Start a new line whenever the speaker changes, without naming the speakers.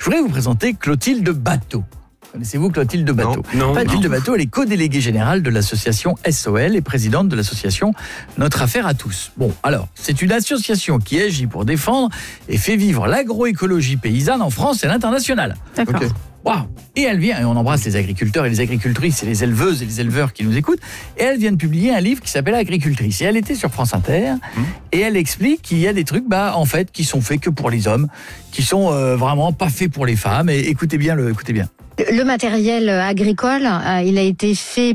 Je voudrais vous présenter Clotilde Bateau. Connaissez-vous Clotilde Bateau?
Non.
Clotilde Bateau, elle est co-déléguée générale de l'association SOL et présidente de l'association Notre Affaire à tous. Bon, alors, c'est une association qui agit pour défendre et fait vivre l'agroécologie paysanne en France et à l'international.
D'accord.
Ok.
Waouh! Et elle vient, et on embrasse les agriculteurs et les agricultrices et les éleveuses et les éleveurs qui nous écoutent, et elle vient de publier un livre qui s'appelle Agricultrice. Et elle était sur France Inter, et elle explique qu'il y a des trucs, en fait, qui sont faits que pour les hommes, qui sont vraiment pas faits pour les femmes. Et écoutez bien.
Le matériel agricole, il a été fait